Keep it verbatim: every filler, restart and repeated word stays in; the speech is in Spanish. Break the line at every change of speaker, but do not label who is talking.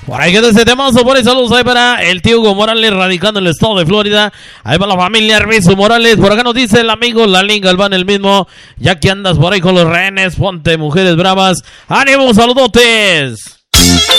Por ahí queda ese temazo, por ahí saludos ahí para el tío Hugo Morales, radicando en el estado de Florida. Ahí para la familia Arvizu Morales. Por acá nos dice el amigo Lalín Galván, el mismo. Ya que andas por ahí con los rehenes, ponte mujeres bravas. ¡Ánimo, saludotes!